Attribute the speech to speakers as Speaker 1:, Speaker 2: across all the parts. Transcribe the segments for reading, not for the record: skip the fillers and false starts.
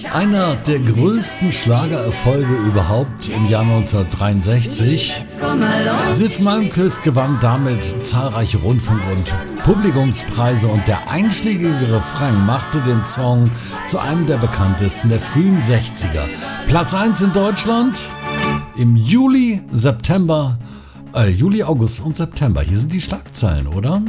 Speaker 1: Einer der größten Schlagererfolge überhaupt im Jahr 1963. Siw Malmkvist gewann damit zahlreiche Rundfunk- und Publikumspreise und der einschlägige Refrain machte den Song zu einem der bekanntesten der frühen 60er. Platz 1 in Deutschland im Juli, August und September. Hier sind die Schlagzeilen, oder?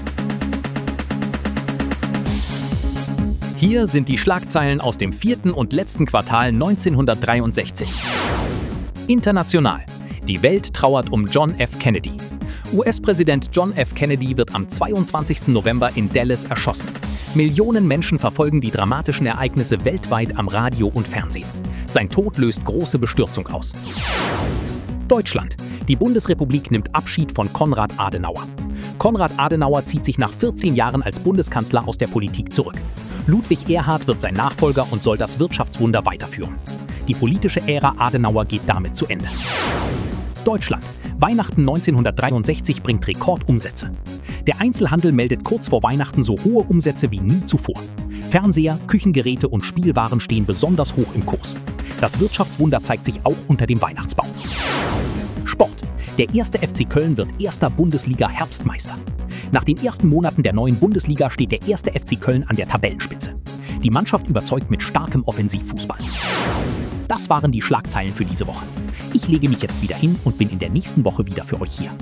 Speaker 2: Hier sind die Schlagzeilen aus dem 4. und letzten Quartal 1963. International. Die Welt trauert um John F. Kennedy. US-Präsident John F. Kennedy wird am 22. November in Dallas erschossen. Millionen Menschen verfolgen die dramatischen Ereignisse weltweit am Radio und Fernsehen. Sein Tod löst große Bestürzung aus. Deutschland. Die Bundesrepublik nimmt Abschied von Konrad Adenauer. Konrad Adenauer zieht sich nach 14 Jahren als Bundeskanzler aus der Politik zurück. Ludwig Erhard wird sein Nachfolger und soll das Wirtschaftswunder weiterführen. Die politische Ära Adenauer geht damit zu Ende. Deutschland. Weihnachten 1963 bringt Rekordumsätze. Der Einzelhandel meldet kurz vor Weihnachten so hohe Umsätze wie nie zuvor. Fernseher, Küchengeräte und Spielwaren stehen besonders hoch im Kurs. Das Wirtschaftswunder zeigt sich auch unter dem Weihnachtsbaum. Sport. Der 1. FC Köln wird erster Bundesliga-Herbstmeister. Nach den ersten Monaten der neuen Bundesliga steht der 1. FC Köln an der Tabellenspitze. Die Mannschaft überzeugt mit starkem Offensivfußball. Das waren die Schlagzeilen für diese Woche. Ich lege mich jetzt wieder hin und bin in der nächsten Woche wieder für euch hier.